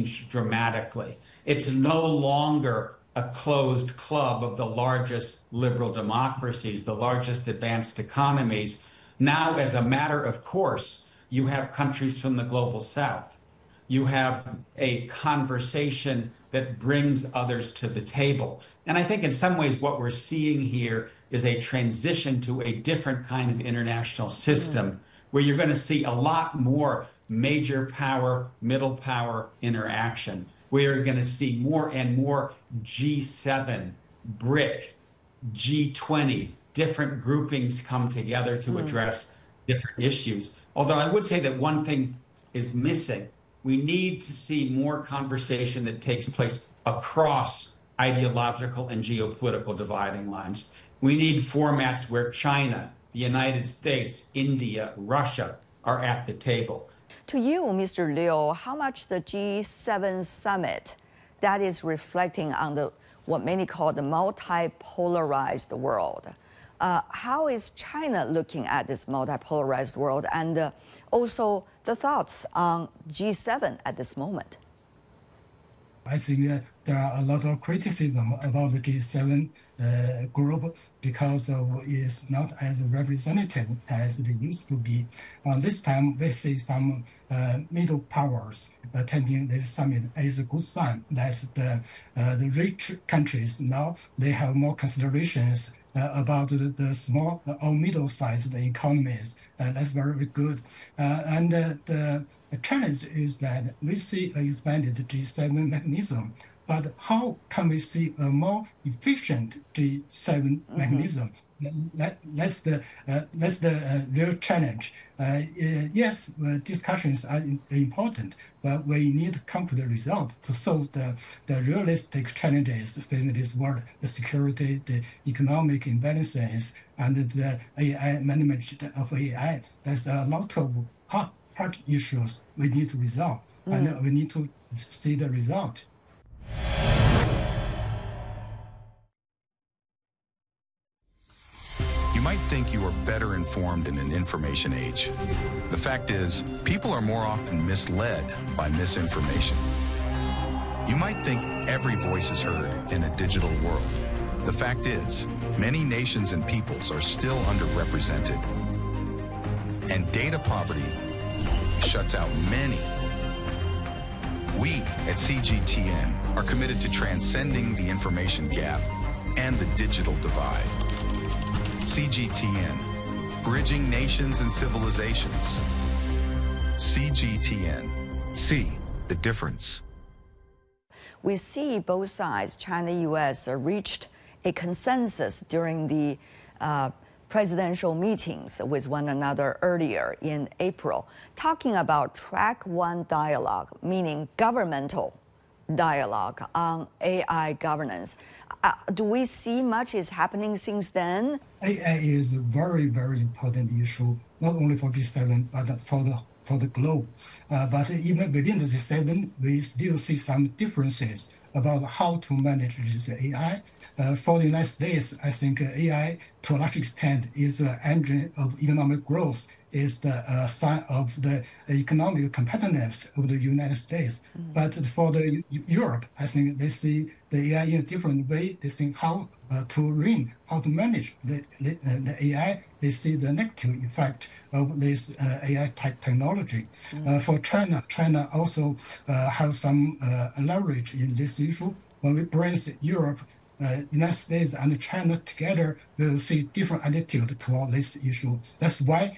changed dramatically. It's no longer a closed club of the largest liberal democracies, the largest advanced economies. Now, as a matter of course, you have countries from the global south. You have a conversation that brings others to the table. And I think in some ways what we're seeing here is a transition to a different kind of international system where you're going to see a lot more major power, middle power interaction. We are going to see more and more G7, BRIC, G20, different groupings come together to address different issues. Although I would say that one thing is missing. We need to see more conversation that takes place across ideological and geopolitical dividing lines. We need formats where China, the United States, India, Russia are at the table. To you, Mr. Liu, how much the G7 summit that is reflecting on what many call the multipolarized world? How is China looking at this multipolarized world, and also the thoughts on G7 at this moment? I think there are a lot of criticism about the G7 group because it's not as representative as it used to be. This time, we see some middle powers attending this summit. It's a good sign that the rich countries now they have more considerations about the small or middle-sized economies. That's very good. And the challenge is that we see an expanded G7 mechanism, but how can we see a more efficient G7 mechanism? That's the real challenge. Yes, discussions are important, but we need concrete results to solve the realistic challenges facing this world: the security, the economic imbalances, and the AI management of AI. There's a lot of hard issues we need to resolve, and we need to see the result. You might think you are better informed in an information age. The fact is, people are more often misled by misinformation. You might think every voice is heard in a digital world. The fact is, many nations and peoples are still underrepresented. And data poverty shuts out many. We at CGTN are committed to transcending the information gap and the digital divide. CGTN, bridging nations and civilizations. CGTN, see the difference. We see both sides, China, U.S., reached a consensus during the presidential meetings with one another earlier in April, talking about track one dialogue, meaning governmental dialogue on AI governance. Do we see much is happening since then? AI is a very, very important issue, not only for G7, but for the globe. But even within the G7, we still see some differences about how to manage this AI. For the United States, I think AI, to a large extent, is the engine of economic growth, is the sign of the economic competitiveness of the United States. But for the Europe, I think they see the AI in a different way. They think how to manage the AI. They see the negative effect of this AI technology. For China also have some leverage in this issue. When we bring Europe, United States and China together, we will see different attitude toward this issue. That's why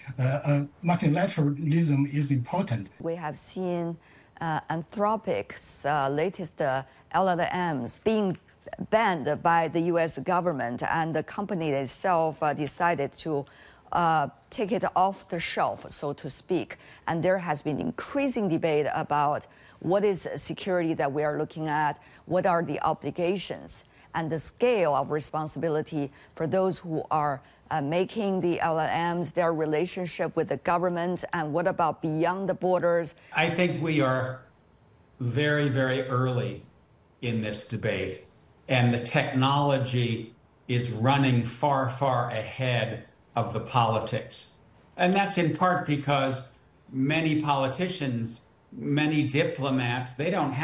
multilateralism is important. We have seen Anthropic's latest LLMs being banned by the U.S. government, and the company itself decided to take it off the shelf, so to speak. And there has been increasing debate about what is security that we are looking at, what are the obligations, and the scale of responsibility for those who are making the LLMs, their relationship with the government, and what about beyond the borders? I think we are very, very early in this debate, and the technology is running far, far ahead of the politics. And that's in part because many politicians, many diplomats, they don't have